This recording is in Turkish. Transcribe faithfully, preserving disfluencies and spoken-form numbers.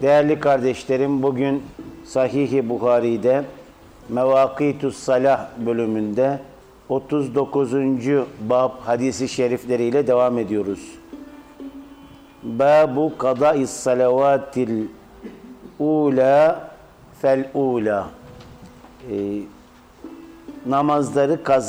Değerli kardeşlerim, bugün Sahih-i Buhari'de Mevâkîtus Salah bölümünde otuz dokuzuncu bab hadisi şerifleriyle devam ediyoruz. Bâbu kadâis salavatil ûlâ fel ûlâ. Ee, namazları kaza